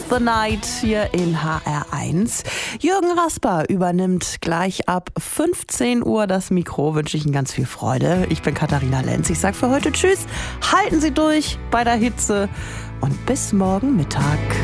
the Night hier in HR1. Jürgen Rasper übernimmt gleich ab 15 Uhr das Mikro. Wünsche ich Ihnen ganz viel Freude. Ich bin Katharina Lenz. Ich sage für heute Tschüss. Halten Sie durch bei der Hitze und bis morgen Mittag.